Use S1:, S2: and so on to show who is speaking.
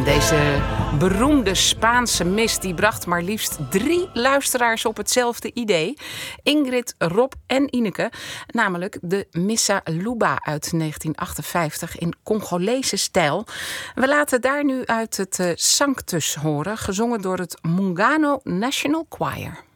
S1: En deze beroemde Spaanse mis die bracht maar liefst 3 luisteraars op hetzelfde idee. Ingrid, Rob en Ineke. Namelijk de Missa Luba uit 1958 in Congolese stijl. We laten daar nu uit het Sanctus horen, gezongen door het Mungano National Choir.